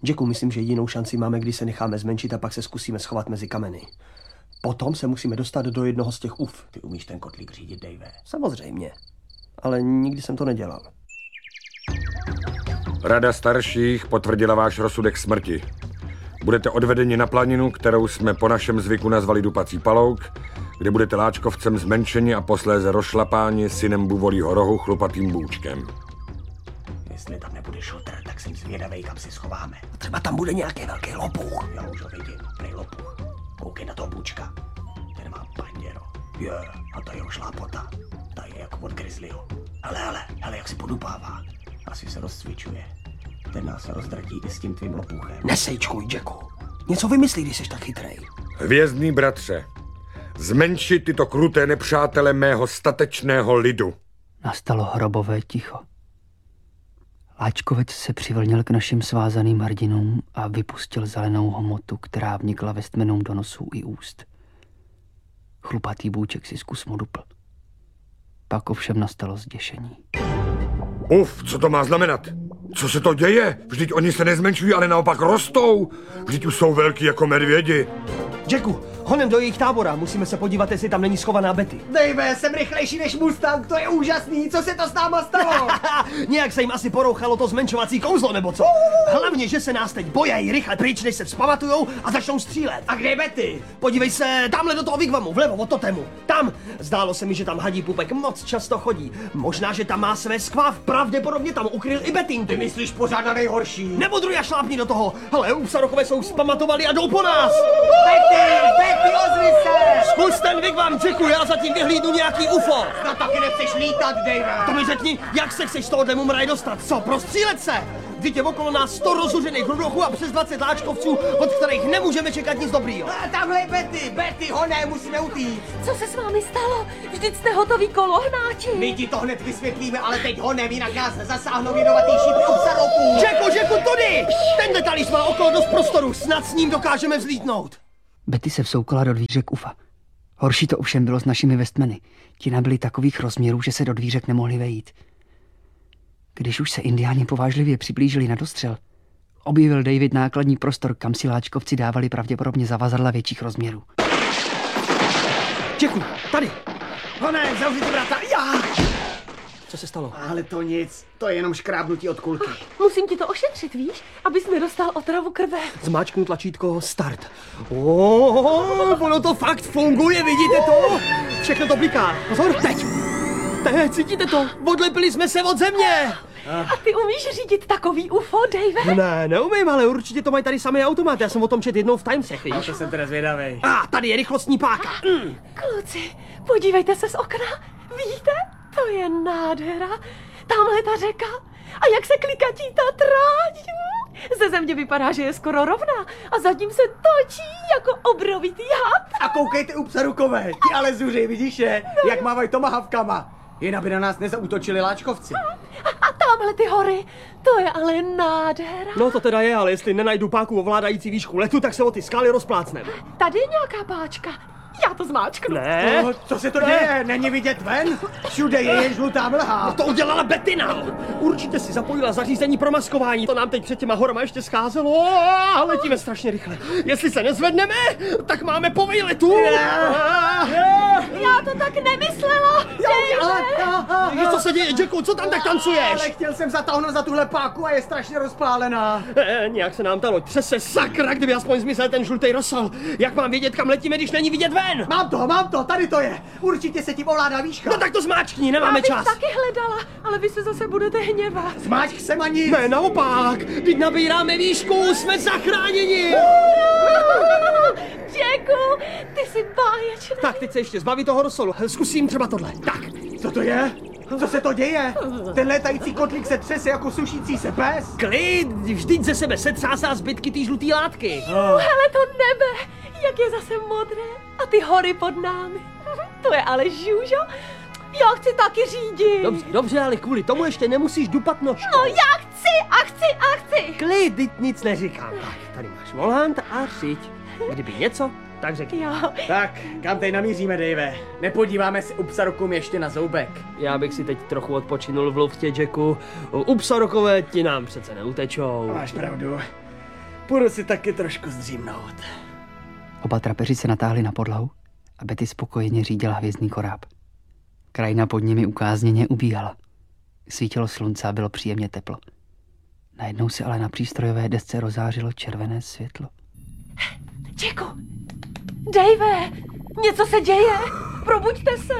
Jacku, myslím, že jinou šanci máme, když se necháme zmenšit a pak se zkusíme schovat mezi kameny. Potom se musíme dostat do jednoho z těch uf. Ty umíš ten kotlík řídit, Dave? Samozřejmě. Ale nikdy jsem to nedělal. Rada starších potvrdila váš rozsudek smrti. Budete odvedeni na planinu, kterou jsme po našem zvyku nazvali Dupací palouk, kde budete láčkovcem zmenšeni a posléze rozšlapáni synem Buvolího rohu chlupatým bůčkem. Jestli tam nebude šutr, tak jsem zvědavej, kam se schováme. Třeba tam bude nějaký velký lopuch. Já už ho vidím, prej lopuch. Koukej na toho bůčka. Ten má panděro. Je, a ta jeho šlápota. Ta je jako od grizzlyho. Hele, jak si podupává. Asi se rozcvičuje. Ten nás rozdratí i s tím tvým lopuchem. Nesejčkuj, Jacku. Něco vymyslí, když jsi tak chytrej. Hvězdný bratře, zmenšit tyto kruté nepřátele mého statečného lidu. Nastalo hrobové ticho. Láčkovec se přivlnil k našim svázaným hrdinům a vypustil zelenou hmotu, která vnikla Westmanům do nosů i úst. Chlupatý bůček si zkusmo dupl. Pak ovšem nastalo zděšení. Co to má znamenat? Co se to děje? Vždyť oni se nezmenšují, ale naopak rostou. Vždyť už jsou velký jako medvědi. Jacku, honem do jejich tábora. Musíme se podívat, jestli tam není schovaná Betty. Dave, jsem rychlejší než Mustang, to je úžasný. Co se to s náma stalo? Nějak se jim asi porouchalo to zmenšovací kouzlo, nebo co? Hlavně, že se nás teď bojají rychle pryč, než se vzpamatujou a začnou střílet. A kde je Betty? Podívej se, tamhle do toho vigvamu, vlevo od totemu. Tam. Zdálo se mi, že tam hadí pupek moc často chodí. Možná, že tam má své skváv, pravděpodobně tam ukryl i Bettinku. Ty myslíš pořád na nejhorší? Nebodruj a šlápni do toho. Hele, Upsarokové jsou vzpamatovali a jdou po nás. Betty, ozvi se! Zkus ten vigvam, Jacku, já zatím vyhlídnu nějaký UFO. No taky nechceš lítat, Dave. To mi řekni, jak se chceš z tohohle mumraj dostat, co? Prostřílet se! Vždyť je okolo nás 100 rozuřených hludochů a přes 20 láčkovců, od kterých nemůžeme čekat nic dobrýho. Tamhle je Betty, honé, musíme utíct. Co se s vámi stalo? Vždyť jste hotoví kolohnáči. My ti to hned vysvětlíme, ale teď honem, jinak nás zasáhnou jedovatý šípy Upsaroků. Jacku, tudy! Ten talíř má okolo dost prostoru, snad s ním dokážeme vzlítnout. Betty se vsoukala do dvířek ufa. Horší to ovšem bylo s našimi Westmany. Ti nabyli takových rozměrů, že se do dvířek nemohli vejít. Když už se indiáni povážlivě přiblížili na dostřel, objevil David nákladní prostor, kam si láčkovci dávali pravděpodobně zavazadla větších rozměrů. Jacku, tady! Honé, zavři ty vrata, já! Co se stalo? Ale to nic, to je jenom škrábnutí od kulky. Musím ti to ošetřit, víš? Abys nedostal otravu krve. Zmáčknu tlačítko Start. Ono to fakt funguje, vidíte to? Všechno to bliká. Pozor, teď! Cítíte to? Odlepili jsme se od země! A ty umíš řídit takový UFO, Dave? Ne, neumím, ale určitě to mají tady samý automat. Já jsem o tom četl jednou v Timesech, víš? To jsem teda zvědavej. Tady je rychlostní páka. Kluci, podívejte se z okna. Vidíte? To je nádhera. Tamhle ta řeka. A jak se klikatí ta tráť. Ze země vypadá, že je skoro rovná. A zatím se točí jako obrovitý had. A koukejte, Upsarokové, ti ale zuří, vidíš je? Jak mávají tomahavkama. Jen aby na nás nezaútočili láčkovci. A tamhle ty hory, to je ale nádhera. No to teda je, ale jestli nenajdu páku ovládající výšku letu, tak se o ty skály rozplácnem. Tady je nějaká páčka. Já to zmáčknu. Ne? No, co se to děje? Není vidět ven? Všude je jen žlutá mlha. To udělala Bettina. Určitě si zapojila zařízení pro maskování. To nám teď před těma horama ještě scházelo. A letíme strašně rychle. Jestli se nezvedneme, tak máme po výletu. Já to tak nemyslela. Víš, co se děje, Jacku? Co tam tak tancuješ? Ale chtěl jsem zatáhnout za tuhle páku a je strašně rozpálená. Nějak se nám ta loď třese, sakra, kdyby aspoň zmizel ten žlutý rosol. Jak mám vědět, kam letíme, když není vidět ven? Mám to, tady to je. Určitě se tím ovládá výška. No tak to zmáčkni, nemáme čas. Já bych taky hledala, ale vy se zase budete hněvat. Zmáčk sem a nic. Ne, naopak, teď nabíráme výšku, jsme zachráněni. Jacku, ty jsi báječný. Tak, teď se ještě zbaví toho rosolu. Zkusím třeba tohle. Tak. Co to je? Co se to děje? Ten létající kotlík se třese jako sušící se pes. Klid, vždyť ze sebe setřásá zbytky té žlutý látky. Hele to nebe, jak je zase modré. A ty hory pod námi. To je ale žůžo. Já chci taky řídit. Dobře, ale kvůli tomu ještě nemusíš dupat nožkou. No já chci. Klid, teď nic neříkám. Tak, tady máš volant a řiď. Kdyby něco, tak řekni. Jo. Tak, kam teď namíříme, Dave? Nepodíváme se Upsarokům ještě na zoubek. Já bych si teď trochu odpočinul v luftě, Jacku. Upsarokové ti nám přece neutečou. Máš pravdu. Půjdu si taky trošku zdřímnout. Oba trapeři se natáhli na podlahu a Betty spokojeně řídila hvězdný koráb. Krajina pod nimi ukázněně ubíhala. Svítilo slunce a bylo příjemně teplo. Najednou se ale na přístrojové desce rozářilo červené světlo. Jacku! Dave! Něco se děje! Probuďte se!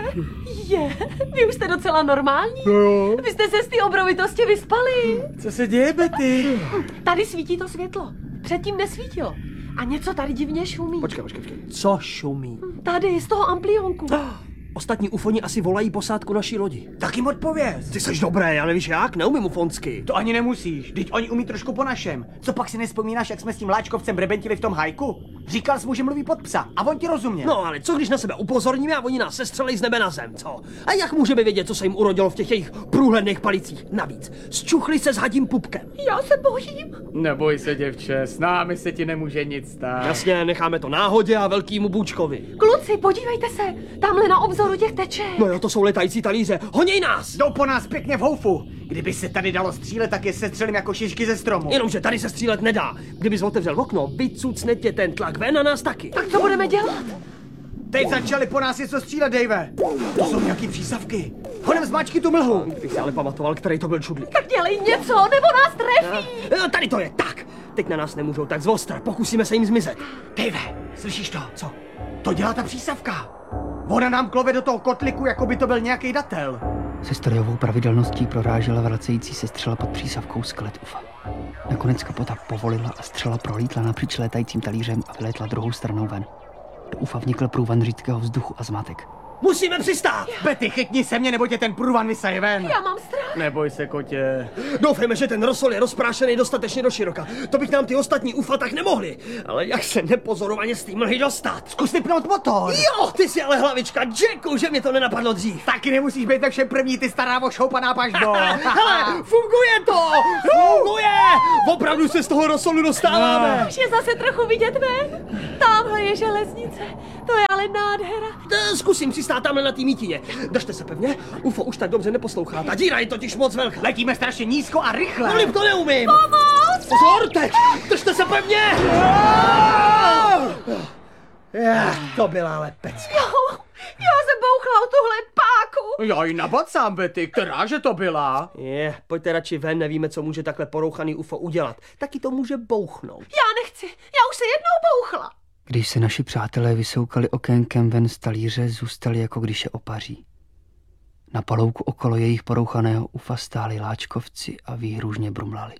Vy už jste docela normální? No jo. Vy jste se z té obrovitosti vyspali. Co se děje, Betty? Tady svítí to světlo. Předtím nesvítilo. A něco tady divně šumí. Počkej. Co šumí? Tady, z toho amplionku. Ostatní ufoni asi volají posádku naší lodi. Tak jim odpověz. Ty seš dobré, já nevíš jak, neumím ufonsky. To ani nemusíš, teď oni umí trošku po našem. Co pak si nespomínáš, jak jsme s tím láčkovcem brebentili v tom hajku? Říkal jsi mu, že mluví pod psa a on ti rozuměl. No ale co když na sebe upozorníme a oni nás sestřelej z nebe na zem, co? A jak můžeme vědět, co se jim urodilo v těch jejich průhledných palicích? Navíc, zčuchli se s hadím pupkem. Já se bojím. Neboj se, děvče, s námi se ti nemůže nic stát. Jasně, necháme to náhodě a velkýmu bůčkovi. Kluci, podívejte se. Tamhle na obzoru těch teček. No jo, to jsou letající talíře, honěj nás! Jdou po nás pěkně v houfu. Kdyby se tady dalo střílet, tak je sestřelím jako šišky ze stromu. Jenomže tady se střílet nedá. Kdybys otevřel okno, vycucne tě ten tlak ven a nás taky. Tak co budeme dělat? Teď začali po nás něco střílet, Dave. To jsou nějaký přísavky. Honem zmáčky tu mlhu. Bych si ale pamatoval, který to byl čudlík. Tak dělej něco, nebo nás trefí. Tady to je, tak! Teď na nás nemůžou tak zvostra, pokusíme se jim zmizet. Dave, slyšíš to? Co? To dělá ta přísavka. Ona nám klove do toho kotliku, jako by to byl nějaký datel. Se strojovou pravidelností prorážela vracející se střela pod přísavkou skelet ufa. Nakonec kapota povolila a střela prolítla napříč létajícím talířem a vylétla druhou stranou ven. Do ufa vnikl průvan řídkého vzduchu a zmatek. Musíme přistát! Betty, chytni se mě, nebo tě ten průvan vysaje ven. Já mám strach. Neboj se, kotě. Doufejme, že ten rosol je rozprášený dostatečně do široka. To bych nám ty ostatní ufa tak nemohli. Ale jak se nepozorovaně z té mlhy dostat? Zkus vypnout motor. Jo, ty jsi ale hlavička, Jacku, že mě to nenapadlo dřív. Taky nemusíš být ve všem první, ty stará ošoupaná paždo. Hele, funguje to! Funguje! Opravdu se z toho rosolu dostáváme. Už je zase trochu vidět ven. Tamhle je železnice. To je ale nádhera. Zkusím přistát tamhle na té mítině. Držte se pevně, UFO už tak dobře neposlouchá. Ta díra je totiž moc velká. Letíme strašně nízko a rychle. No, líp to neumím. Pozor, teď! Držte se pevně! To byla ale pecka. Já se bouchla o tuhle páku. Já ji nabacám, Betty, která že to byla? Pojďte radši ven, nevíme, co může takhle porouchaný UFO udělat. Taky to může bouchnout. Já nechci, já už se jednou bouchla. Když se naši přátelé vysoukali okénkem ven z talíře, zůstali jako když je opaří. Na palouku okolo jejich porouchaného ufa stáli láčkovci a výhružně brumlali.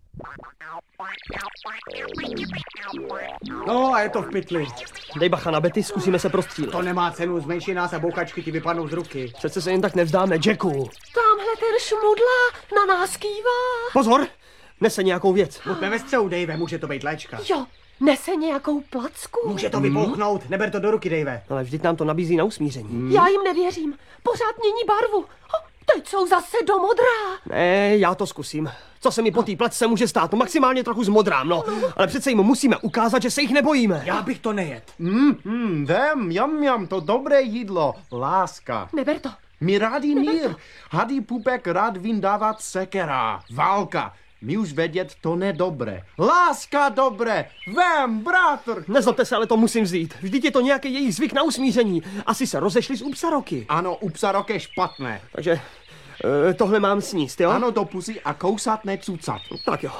No a je to v pytli. Dej bacha na Betty, zkusíme se prostřílet. To nemá cenu, zmenší nás a bouchačky ti vypadnou z ruky. Přece se jen tak nevzdáme, Jacku. Tamhle ten šmudla na nás kývá. Pozor, nese nějakou věc. Buďme ve střehu, Dave, může to být léčka. Jo, nese nějakou placku. Může to vybouchnout, neber to do ruky, Dave. Ale vždyť nám to nabízí na usmíření. Já jim nevěřím. Pořád mění barvu. Teď jsou zase do modrá. Ne, já to zkusím. Co se mi po té placce může stát? No, maximálně trochu zmodrám, no. Ale přece jim musíme ukázat, že se jich nebojíme. Já bych to nejet. Vem, jam, to dobré jídlo, láska. Neber to. My rádi mír, hadý pupek rád vyndávat sekera, válka. My už vědět to nedobré. Láska dobré, vem, bratr. Nezlobte se, ale to musím vzít. Vždyť je to nějaký jejich zvyk na usmíření. Asi se rozešli z Upsaroky. Ano, u psarok je špatné. Takže tohle mám sníst, jo? Ano, do pusy a kousat, necucat. Tak jo.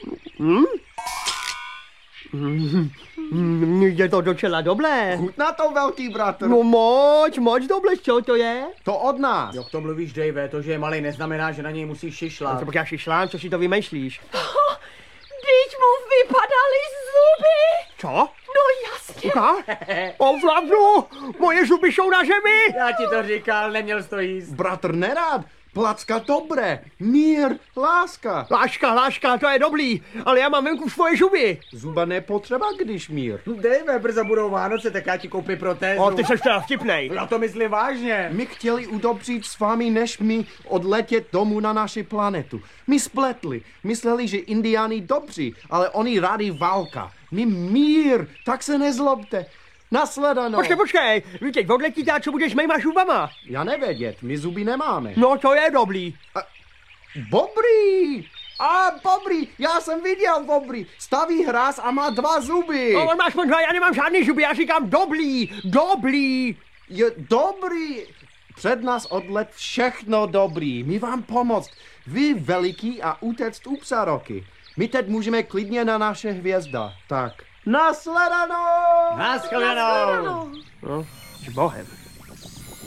Je to docela dobré. Chutná to, velký bratr. No moc doble, čo to je? To od nás. Jak to mluvíš, Dave, to, že je malej, neznamená, že na něj musíš šišlat. Co pak já šišlám, co si to vymýšlíš? Teď mu vypadaly zuby. Co? No jasně. Ovládnu! Moje zuby jsou na zemi! Já ti to říkal, neměl jsi to jíst. Bratr nerád, placka dobré, mír, láska. Láška, to je dobrý, ale já mám venku svoje zuby. Zuba nepotřeba, když mír. Dave, brzo budou Vánoce, tak já ti koupím protézu. Ty seš teda vtipnej. Já to myslím vážně. My chtěli udobřit s vámi, než my odletět domů na naši planetu. My spletli. Mysleli, že indiáni dobří, ale oni rádi válka. My mír, tak se nezlobte. Nasledanou. Počkej, vy teď odletíte a co budeš mýma zubama? Já nevědět, my zuby nemáme. No to je dobrý. Dobrý. A Bobry, já jsem viděl Bobry. Staví hráz a má 2 zuby. On má aspoň 2, já nemám žádný zuby, já říkám dobrý. Je dobrý. Před nás odlet všechno dobrý. My vám pomoct. Vy veliký a utéct u psa roky. My teď můžeme klidně na naše hvězda. Tak. Nasledanou! Naschledanou. No, s Bohem.